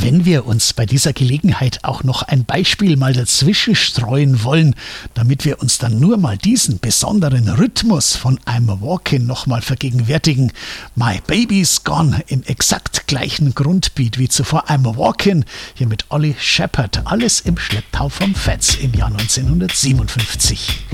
Wenn wir uns bei dieser Gelegenheit auch noch ein Beispiel mal dazwischen streuen wollen, damit wir uns dann nur mal diesen besonderen Rhythmus von I'm Walkin' nochmal vergegenwärtigen. My Baby's Gone im exakt gleichen Grundbeat wie zuvor I'm Walkin', hier mit Ollie Shepherd, alles im Schlepptau vom Fats im Jahr 1957.